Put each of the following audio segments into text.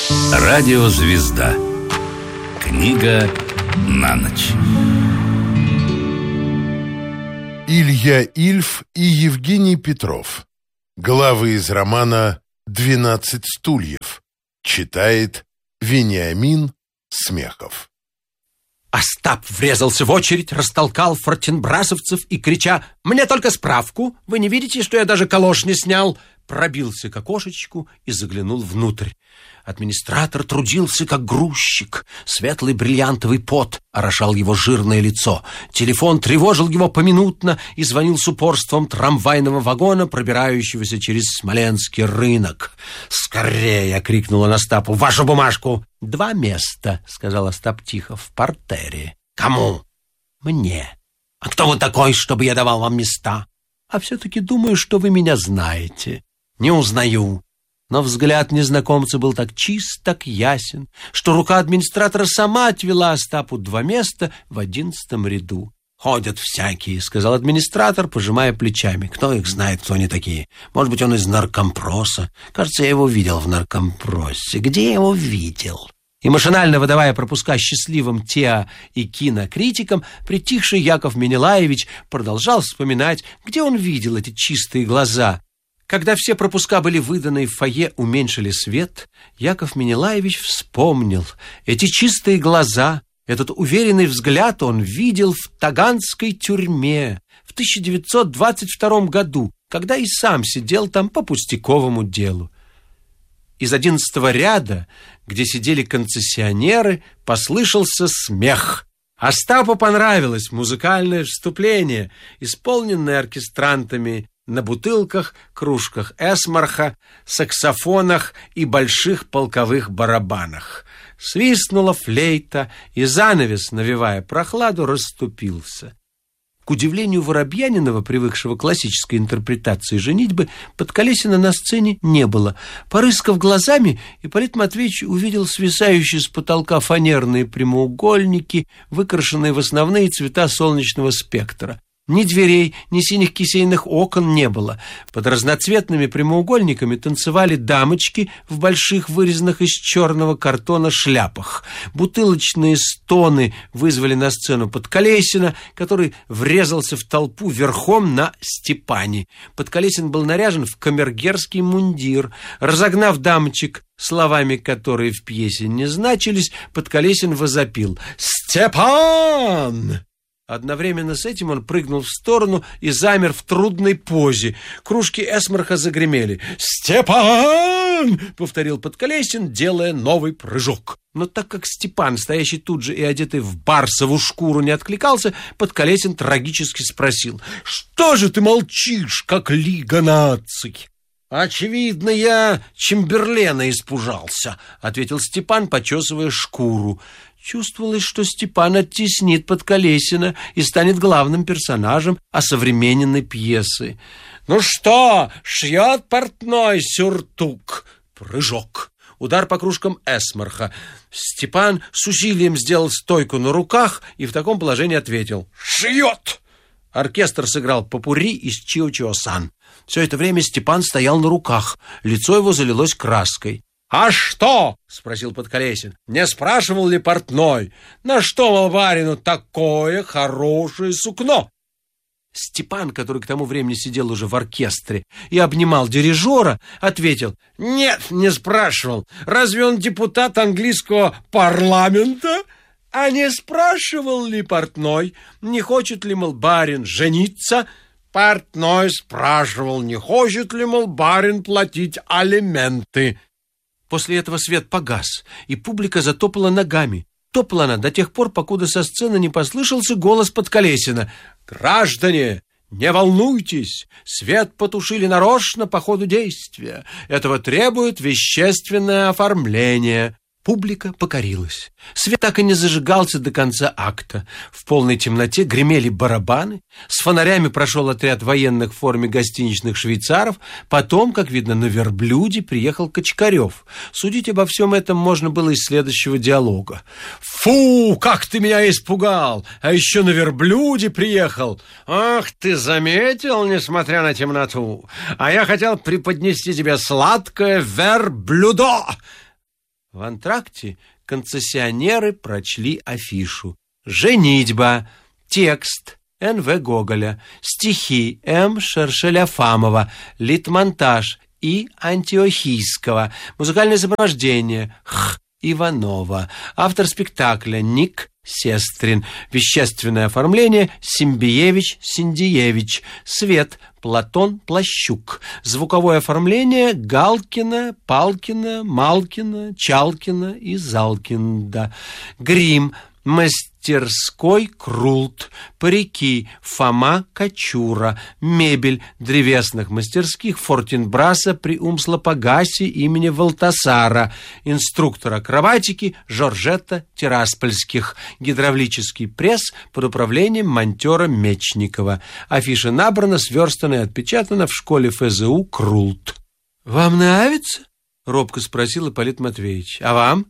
Радиозвезда. Книга на ночь. Илья Ильф и Евгений Петров. Главы из романа «12 стульев». Читает Вениамин Смехов. Остап врезался в очередь, растолкал фортенбрасовцев и, крича: «Мне только справку! Вы не видите, что я даже калош не снял?» пробился к окошечку и заглянул внутрь. Администратор трудился, как грузчик. Светлый бриллиантовый пот орошал его жирное лицо. Телефон тревожил его поминутно и звонил с упорством трамвайного вагона, пробирающегося через Смоленский рынок. «Скорее!» — крикнул он Остапу. «Вашу бумажку!» «2 места», — сказал Остап тихо, — «в партере». «Кому?» «Мне». «А кто вы такой, чтобы я давал вам места?» «А все-таки думаю, что вы меня знаете». «Не узнаю». Но взгляд незнакомца был так чист, так ясен, что рука администратора сама отвела Остапу 2 места в 11-м ряду. «Ходят всякие», — сказал администратор, пожимая плечами. «Кто их знает, кто они такие? Может быть, он из наркомпроса? Кажется, я его видел в наркомпросе. Где я его видел?» И машинально выдавая пропуска счастливым теа- и кинокритикам, притихший Яков Менелаевич продолжал вспоминать, где он видел эти чистые глаза. Когда все пропуска были выданы и в фойе уменьшили свет, Яков Менелаевич вспомнил эти чистые глаза, этот уверенный взгляд он видел в Таганской тюрьме в 1922 году, когда и сам сидел там по пустяковому делу. Из 11-го ряда, где сидели концессионеры, послышался смех. Остапу понравилось музыкальное вступление, исполненное оркестрантами на бутылках, кружках эсмарха, саксофонах и больших полковых барабанах. Свистнула флейта, и занавес, навевая прохладу, расступился. К удивлению Воробьянинова, привыкшего к классической интерпретации женитьбы, Подколесина на сцене не было. Порыскав глазами, Ипполит Матвеевич увидел свисающие с потолка фанерные прямоугольники, выкрашенные в основные цвета солнечного спектра. Ни дверей, ни синих кисейных окон не было. Под разноцветными прямоугольниками танцевали дамочки в больших, вырезанных из черного картона шляпах. Бутылочные стоны вызвали на сцену Подколесина, который врезался в толпу верхом на Степане. Подколесин был наряжен в камергерский мундир. Разогнав дамочек словами, которые в пьесе не значились, Подколесин возопил: «Степан!» Одновременно с этим он прыгнул в сторону и замер в трудной позе. Кружки эсмарха загремели. «Степан!» — повторил Подколесин, делая новый прыжок. Но так как Степан, стоящий тут же и одетый в барсову шкуру, не откликался, Подколесин трагически спросил: «Что же ты молчишь, как Лига наций?» «Очевидно, я Чемберлена испужался», — ответил Степан, почесывая шкуру. Чувствовалось, что Степан оттеснит Подколесина и станет главным персонажем осовремененной пьесы. «Ну что, шьет портной сюртук?» Прыжок. Удар по кружкам эсмарха. Степан с усилием сделал стойку на руках и в таком положении ответил: «Шьет!» Оркестр сыграл попурри из Чио-Чио-сан. Все это время Степан стоял на руках. Лицо его залилось краской. «А что?» — спросил Подколесин. «Не спрашивал ли портной, на что, мол, барину такое хорошее сукно?» Степан, который к тому времени сидел уже в оркестре и обнимал дирижера, ответил: «Нет, не спрашивал. Разве он депутат английского парламента? А не спрашивал ли портной, не хочет ли, мол, барин жениться?» Портной спрашивал, не хочет ли, мол, барин платить алименты. После этого свет погас, и публика затопала ногами. Топала она до тех пор, покуда со сцены не послышался голос Подколесина: «Граждане, не волнуйтесь, свет потушили нарочно по ходу действия. Этого требует вещественное оформление». Публика покорилась. Свет так и не зажигался до конца акта. В полной темноте гремели барабаны. С фонарями прошел отряд военных в форме гостиничных швейцаров. Потом, как видно, на верблюде приехал Качкарев. Судить обо всем этом можно было из следующего диалога. «Фу, как ты меня испугал! А еще на верблюде приехал! Ах, ты заметил, несмотря на темноту! А я хотел преподнести тебе сладкое верблюдо!» В антракте концессионеры прочли афишу. «Женитьба», текст Н.В. Гоголя, стихи М. Шершеля-Фамова, литмонтаж И. Антиохийского, музыкальное сопровождение Х. Иванова, автор спектакля Ник Сестрин, вещественное оформление Симбиевич-Синдиевич, свет Платон Плащук, звуковое оформление Галкина, Палкина, Малкина, Чалкина и Залкинда, грим мастерской Крулт, парики Фома Кочура, мебель древесных мастерских Фортинбраса при Умслопогасе имени Валтасара, инструктор акробатики Жоржетта Тираспольских, гидравлический пресс под управлением монтера Мечникова. Афиша набрана, сверстана и отпечатана в школе ФЗУ Крулт. «Вам нравится?» — робко спросил Ипполит Матвеевич. «А вам?»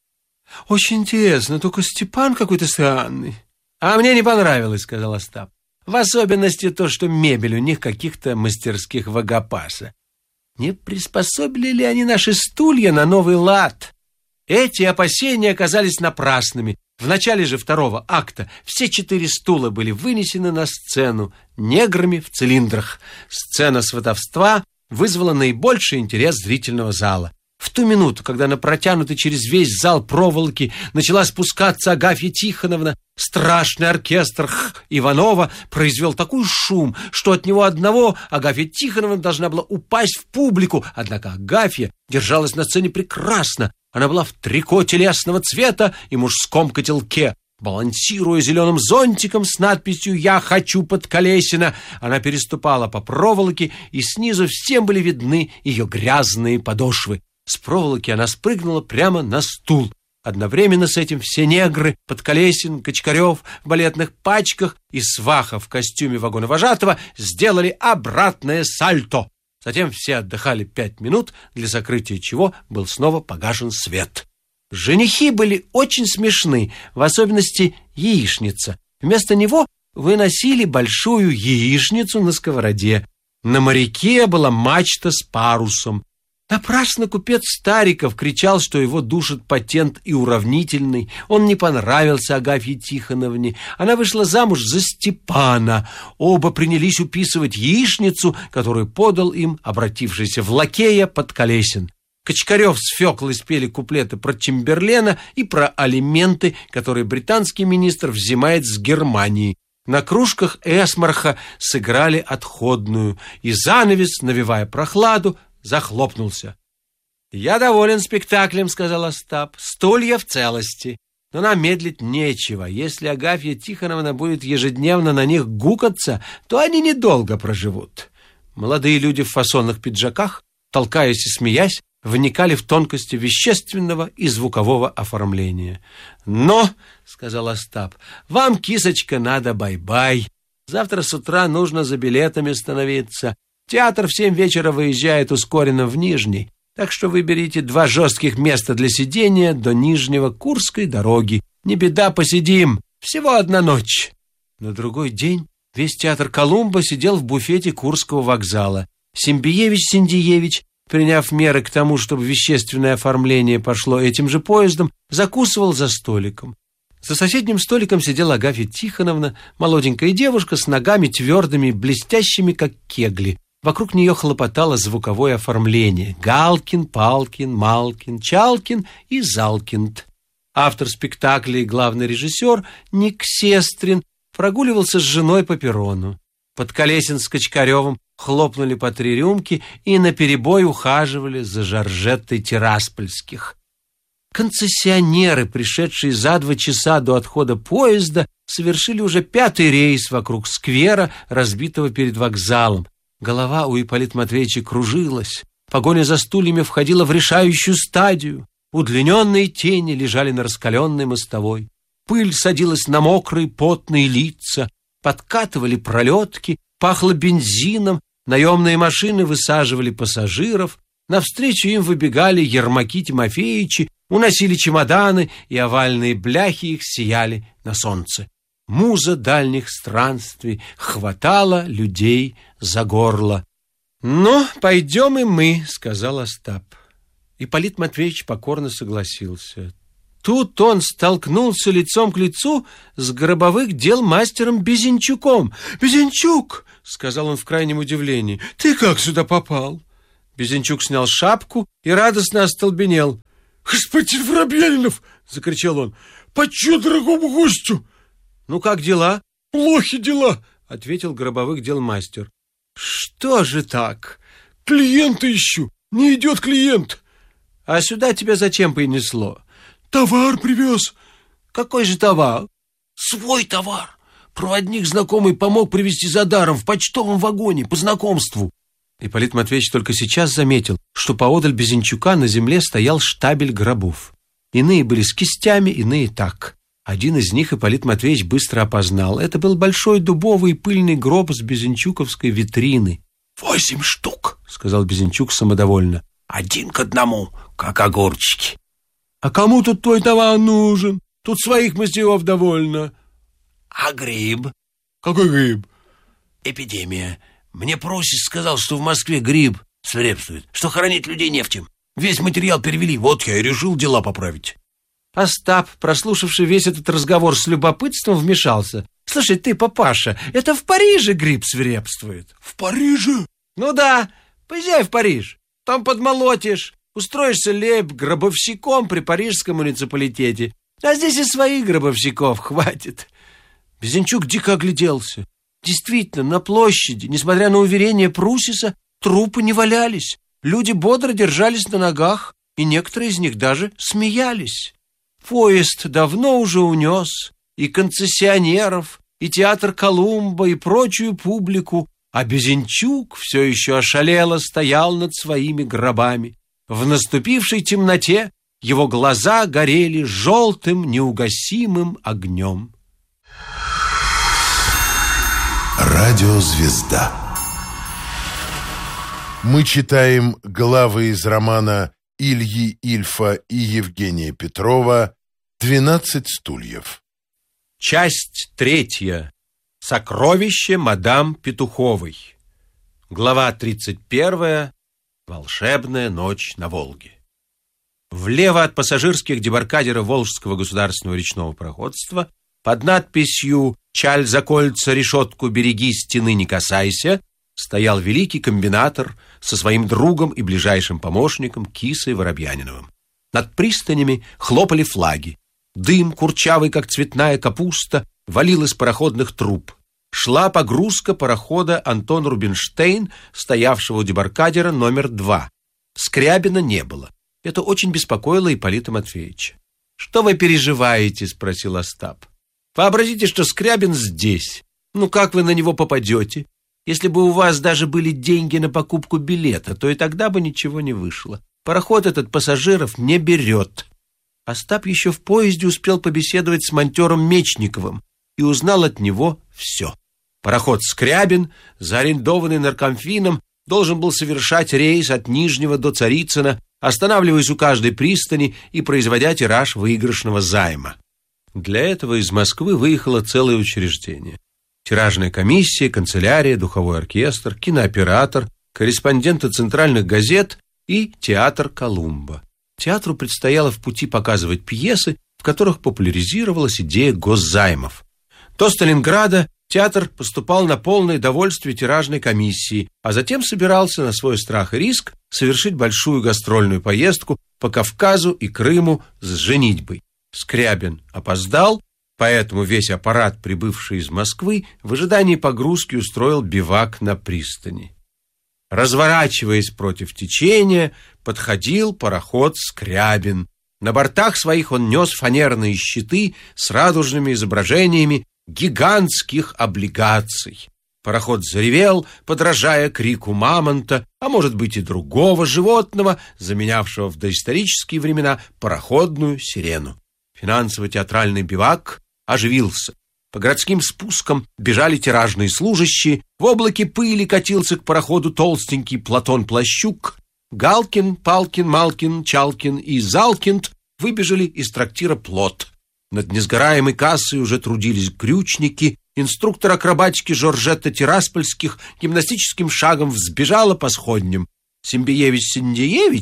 «Очень интересно, только Степан какой-то странный». «А мне не понравилось», — сказал Остап. «В особенности то, что мебель у них каких-то мастерских Вагапаса. Не приспособили ли они наши стулья на новый лад?» Эти опасения оказались напрасными. В начале же второго акта все 4 стула были вынесены на сцену неграми в цилиндрах. Сцена сватовства вызвала наибольший интерес зрительного зала. В ту минуту, когда на протянутой через весь зал проволоки начала спускаться Агафья Тихоновна, страшный оркестр Иванова произвел такой шум, что от него одного Агафья Тихоновна должна была упасть в публику. Однако Агафья держалась на сцене прекрасно. Она была в трико телесного цвета и мужском котелке. Балансируя зеленым зонтиком с надписью «Я хочу Подколесина», она переступала по проволоке, и снизу всем были видны ее грязные подошвы. С проволоки она спрыгнула прямо на стул. Одновременно с этим все негры, Подколесин, Кочкарев в балетных пачках и сваха в костюме вагоновожатого сделали обратное сальто. Затем все отдыхали 5 минут, для закрытия чего был снова погашен свет. Женихи были очень смешны, в особенности яичница. Вместо него выносили большую яичницу на сковороде. На моряке была мачта с парусом. Напрасно купец Стариков кричал, что его душит патент и уравнительный. Он не понравился Агафье Тихоновне. Она вышла замуж за Степана. Оба принялись уписывать яичницу, которую подал им обратившийся в лакея Подколесин. Кочкарев с Феклой спели куплеты про Чемберлена и про алименты, которые британский министр взимает с Германии. На кружках Эсмарха сыграли отходную, и занавес, навевая прохладу, захлопнулся. «Я доволен спектаклем», — сказал Остап. «Стулья в целости. Но нам медлить нечего. Если Агафья Тихоновна будет ежедневно на них гукаться, то они недолго проживут». Молодые люди в фасонных пиджаках, толкаясь и смеясь, вникали в тонкости вещественного и звукового оформления. «Но», — сказал Остап, — «вам, кисочка, надо бай-бай. Завтра с утра нужно за билетами становиться. Театр в 7 вечера выезжает ускоренно в Нижний, так что выберите 2 жестких места для сидения до Нижнего Курской дороги. Не беда, посидим. Всего 1 ночь». На другой день весь театр Колумба сидел в буфете Курского вокзала. Симбиевич-Синдиевич, приняв меры к тому, чтобы вещественное оформление пошло этим же поездом, закусывал за столиком. За соседним столиком сидела Агафья Тихоновна, молоденькая девушка с ногами твердыми, блестящими, как кегли. Вокруг нее хлопотало звуковое оформление: Галкин, Палкин, Малкин, Чалкин и Залкинд. Автор спектакля и главный режиссер Ник Сестрин прогуливался с женой по перрону. Подколесин с Кочкаревым хлопнули по 3 рюмки и наперебой ухаживали за Жоржеттой Тираспольских. Концессионеры, пришедшие за 2 часа до отхода поезда, совершили уже 5-й рейс вокруг сквера, разбитого перед вокзалом. Голова у Ипполита Матвеевича кружилась. Погоня за стульями входила в решающую стадию. Удлиненные тени лежали на раскаленной мостовой. Пыль садилась на мокрые потные лица. Подкатывали пролетки, пахло бензином. Наемные машины высаживали пассажиров. Навстречу им выбегали Ермаки Тимофеичи, уносили чемоданы, и овальные бляхи их сияли на солнце. Муза дальних странствий хватала людей за горло. «Ну, пойдем и мы», — сказал Остап. Ипполит Матвеевич покорно согласился. Тут он столкнулся лицом к лицу с гробовых дел мастером Безенчуком. «Безенчук!» — сказал он в крайнем удивлении. «Ты как сюда попал?» Безенчук снял шапку и радостно остолбенел. «Господин Воробьянинов!» — закричал он. «Почему дорогому гостю?» «Ну, как дела?» «Плохи дела!» — ответил гробовых дел мастер. «Что же так?» «Клиента ищу! Не идет клиент!» «А сюда тебя зачем принесло?» «Товар привез». «Какой же товар?» «Свой товар. Проводник знакомый помог привезти за даром в почтовом вагоне по знакомству». Ипполит Матвеевич только сейчас заметил, что поодаль Безенчука на земле стоял штабель гробов. Иные были с кистями, иные так. Один из них Ипполит Матвеевич быстро опознал. Это был большой дубовый пыльный гроб с безенчуковской витрины. 8 штук, сказал Безенчук самодовольно. 1 к 1, как огурчики. А кому тут твой товар нужен? Тут своих мастеров довольно. А гриб? Какой гриб? Эпидемия. Мне Просис сказал, что в Москве гриб свирепствует, что хоронить людей не в чем. Весь материал перевели, вот я и решил дела поправить. Остап, прослушавший весь этот разговор с любопытством, вмешался. Слушай, ты, папаша, это в Париже гриб свирепствует. В Париже? Ну да, поезжай в Париж, там подмолотишь. Устроишься гробовщиком при парижском муниципалитете. А здесь и своих гробовщиков хватит. Безенчук дико огляделся. Действительно, на площади, несмотря на уверения Прусиса, трупы не валялись. Люди бодро держались на ногах, и некоторые из них даже смеялись. Поезд давно уже унес и концессионеров, и театр Колумба, и прочую публику, а Безенчук все еще ошалело стоял над своими гробами. В наступившей темноте его глаза горели желтым неугасимым огнем. Радиозвезда. Мы читаем главы из романа Ильи Ильфа и Евгения Петрова «12 стульев». Часть 3. Сокровище мадам Петуховой. Глава 31. Волшебная ночь на Волге. Влево от пассажирских дебаркадера Волжского государственного речного пароходства под надписью «Чаль за кольца, решетку береги, стены не касайся» стоял великий комбинатор со своим другом и ближайшим помощником Кисой Воробьяниновым. Над пристанями хлопали флаги. Дым, курчавый, как цветная капуста, валил из пароходных труб. Шла погрузка парохода «Антон Рубинштейн», стоявшего у дебаркадера номер 2. Скрябина не было. Это очень беспокоило Ипполита Матвеевича. «Что вы переживаете?» — спросил Остап. «Вообразите, что Скрябин здесь. Ну как вы на него попадете? Если бы у вас даже были деньги на покупку билета, то и тогда бы ничего не вышло. Пароход этот пассажиров не берет». Остап еще в поезде успел побеседовать с монтером Мечниковым и узнал от него все. Пароход «Скрябин», заарендованный наркомфином, должен был совершать рейс от Нижнего до Царицына, останавливаясь у каждой пристани и производя тираж выигрышного займа. Для этого из Москвы выехало целое учреждение. Тиражная комиссия, канцелярия, духовой оркестр, кинооператор, корреспонденты центральных газет и театр Колумба. Театру предстояло в пути показывать пьесы, в которых популяризировалась идея госзаймов. До Сталинграда театр поступал на полное довольствие тиражной комиссии, а затем собирался на свой страх и риск совершить большую гастрольную поездку по Кавказу и Крыму с женитьбой. Скрябин опоздал, поэтому весь аппарат, прибывший из Москвы, в ожидании погрузки устроил бивак на пристани. Разворачиваясь против течения, подходил пароход «Скрябин». На бортах своих он нес фанерные щиты с радужными изображениями гигантских облигаций. Пароход заревел, подражая крику мамонта, а может быть и другого животного, заменявшего в доисторические времена пароходную сирену. Финансово-театральный бивак оживился. По городским спускам бежали тиражные служащие, в облаке пыли катился к пароходу толстенький Платон Плащук. Галкин, Палкин, Малкин, Чалкин и Залкинд выбежали из трактира «Плот». Над несгораемой кассой уже трудились крючники. Инструктор акробатики Жоржетта Тираспольских гимнастическим шагом взбежала по сходням. Симбиевич Синдеевич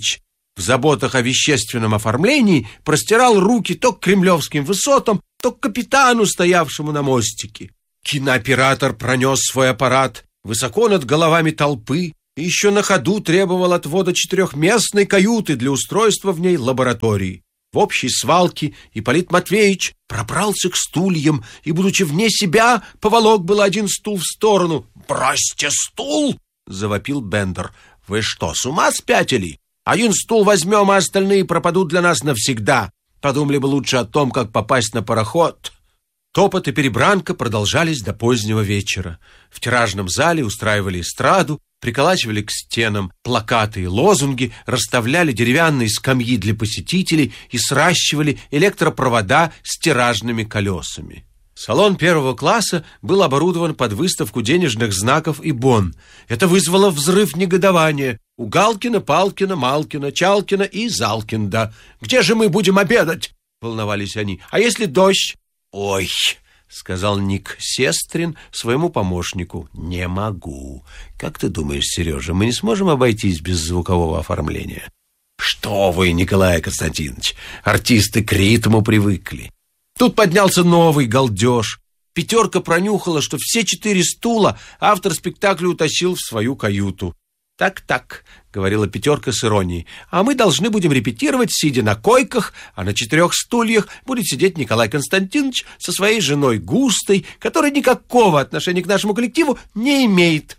в заботах о вещественном оформлении простирал руки то к кремлевским высотам, то к капитану, стоявшему на мостике. Кинооператор пронес свой аппарат высоко над головами толпы и еще на ходу требовал отвода 4-местной каюты для устройства в ней лаборатории. В общей свалке Ипполит Матвеевич пробрался к стульям и, будучи вне себя, поволок был один стул в сторону. «Бросьте стул!» — завопил Бендер. «Вы что, с ума спятили? Один стул возьмем, а остальные пропадут для нас навсегда. Подумали бы лучше о том, как попасть на пароход». Топот и перебранка продолжались до позднего вечера. В тиражном зале устраивали эстраду, приколачивали к стенам плакаты и лозунги, расставляли деревянные скамьи для посетителей и сращивали электропровода с тиражными колесами. Салон первого класса был оборудован под выставку денежных знаков и бон. Это вызвало взрыв негодования у Галкина, Палкина, Малкина, Чалкина и Залкинда. «Где же мы будем обедать?» — волновались они. «А если дождь?» «Ой!» — сказал Ник Сестрин своему помощнику. «Не могу. Как ты думаешь, Сережа, мы не сможем обойтись без звукового оформления?» «Что вы, Николай Константинович, артисты к ритму привыкли». Тут поднялся новый галдеж. Пятерка пронюхала, что все 4 стула автор спектакля утащил в свою каюту. «Так», — говорила пятерка с иронией, «а мы должны будем репетировать, сидя на койках, а на 4 стульях будет сидеть Николай Константинович со своей женой Густой, которая никакого отношения к нашему коллективу не имеет».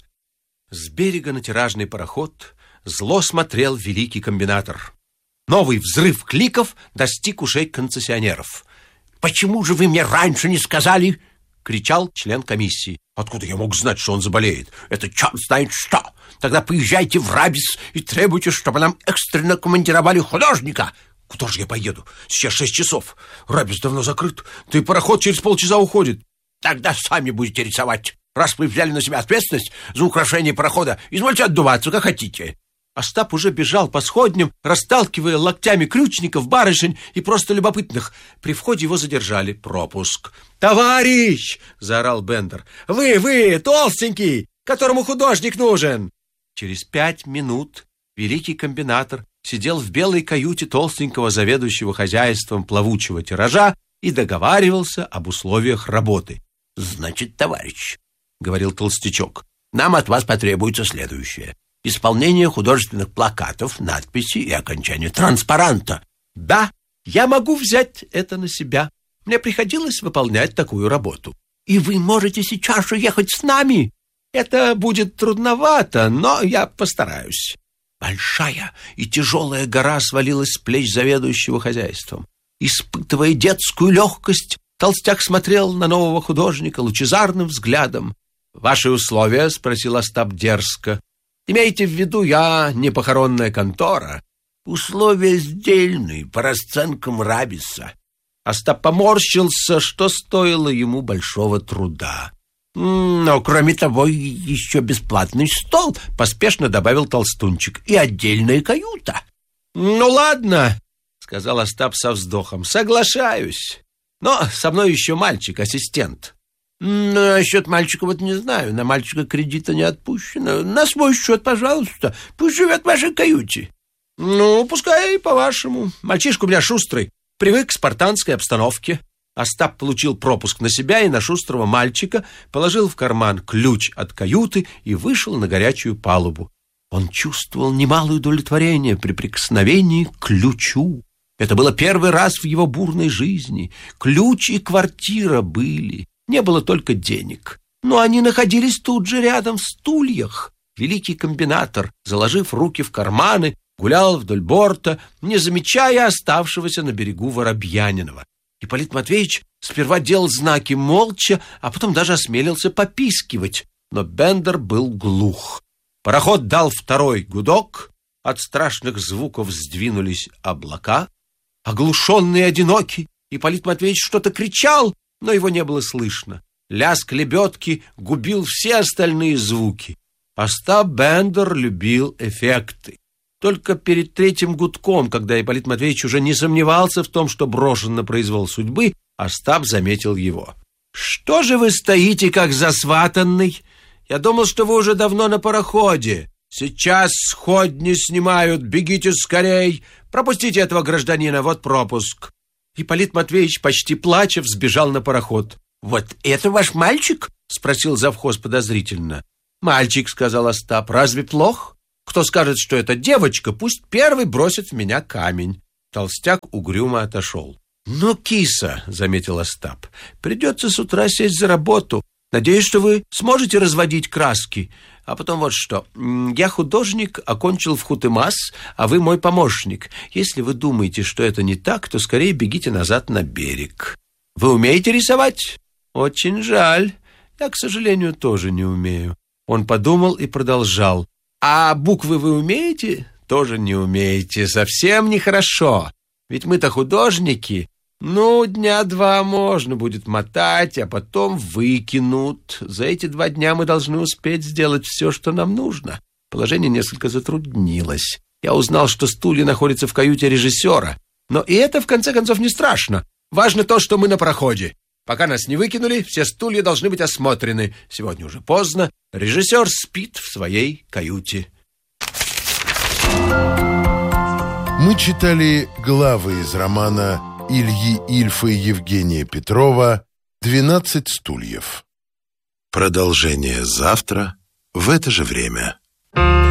С берега на тиражный пароход зло смотрел великий комбинатор. Новый взрыв кликов достиг ушей концессионеров. «Почему же вы мне раньше не сказали?» — кричал член комиссии. «Откуда я мог знать, что он заболеет? Это черт знает что! Тогда поезжайте в Рабис и требуйте, чтобы нам экстренно командировали художника!» «Куда же я поеду? Сейчас 6 часов. Рабис давно закрыт, да и пароход через полчаса уходит». «Тогда сами будете рисовать. Раз вы взяли на себя ответственность за украшение парохода, извольте отдуваться, как хотите». Остап уже бежал по сходням, расталкивая локтями крючников, барышень и просто любопытных. При входе его задержали. Пропуск. «Товарищ!» — заорал Бендер. Вы, толстенький, которому художник нужен!» Через 5 минут великий комбинатор сидел в белой каюте толстенького заведующего хозяйством плавучего тиража и договаривался об условиях работы. «Значит, товарищ, — говорил толстячок, — нам от вас потребуется следующее. Исполнение художественных плакатов, надписей и окончание транспаранта». «Да, я могу взять это на себя. Мне приходилось выполнять такую работу». «И вы можете сейчас же ехать с нами?» «Это будет трудновато, но я постараюсь». Большая и тяжелая гора свалилась с плеч заведующего хозяйством. Испытывая детскую легкость, толстяк смотрел на нового художника лучезарным взглядом. «Ваши условия?» — спросил Остап дерзко. «Имейте в виду, я не похоронная контора». «Условия сдельные, по расценкам Рабиса». Остап поморщился, что стоило ему большого труда. «Но, кроме того, еще бесплатный стол», — поспешно добавил толстунчик, — «и отдельная каюта». «Ну, ладно», — сказал Остап со вздохом, — «соглашаюсь. Но со мной еще мальчик-ассистент». «Насчет мальчика вот не знаю. На мальчика кредита не отпущено. На свой счет, пожалуйста. Пусть живет в вашей каюте». «Ну, пускай по-вашему. Мальчишка у меня шустрый. Привык к спартанской обстановке». Остап получил пропуск на себя и на шустрого мальчика, положил в карман ключ от каюты и вышел на горячую палубу. Он чувствовал немалое удовлетворение при прикосновении к ключу. Это было первый раз в его бурной жизни. Ключ и квартира были. Не было только денег, но они находились тут же рядом в стульях. Великий комбинатор, заложив руки в карманы, гулял вдоль борта, не замечая оставшегося на берегу Воробьянинова. Ипполит Матвеевич сперва делал знаки молча, а потом даже осмелился попискивать, но Бендер был глух. Пароход дал второй гудок, от страшных звуков сдвинулись облака. Оглушенный и одинокий, Ипполит Матвеевич что-то кричал, но его не было слышно. Лязг лебедки губил все остальные звуки. Остап Бендер любил эффекты. Только перед 3-м гудком, когда Ипполит Матвеевич уже не сомневался в том, что брошен на произвол судьбы, Остап заметил его. «Что же вы стоите, как засватанный? Я думал, что вы уже давно на пароходе. Сейчас сходни снимают, бегите скорей. Пропустите этого гражданина, вот пропуск. Ипполит Матвеевич, почти плача, взбежал на пароход. «Вот это ваш мальчик?» — спросил завхоз подозрительно. «Мальчик», — сказал Остап, — «разве плох? Кто скажет, что это девочка, пусть первый бросит в меня камень». Толстяк угрюмо отошел. «Ну, киса», — заметил Остап, — «придется с утра сесть за работу. Надеюсь, что вы сможете разводить краски. А потом вот что. Я художник, окончил в Хутымас, а вы мой помощник. Если вы думаете, что это не так, то скорее бегите назад на берег. Вы умеете рисовать? Очень жаль. Я, к сожалению, тоже не умею». Он подумал и продолжал. «А буквы вы умеете? Тоже не умеете. Совсем нехорошо. Ведь мы-то художники. Ну, дня два можно будет мотать, а потом выкинут. За эти 2 дня мы должны успеть сделать все, что нам нужно». Положение несколько затруднилось. Я узнал, что стулья находятся в каюте режиссера. Но и это, в конце концов, не страшно. Важно то, что мы на пароходе. Пока нас не выкинули, все стулья должны быть осмотрены. Сегодня уже поздно. Режиссер спит в своей каюте. Мы читали главы из романа Ильи Ильфа и Евгения Петрова «12 стульев». Продолжение завтра в это же время.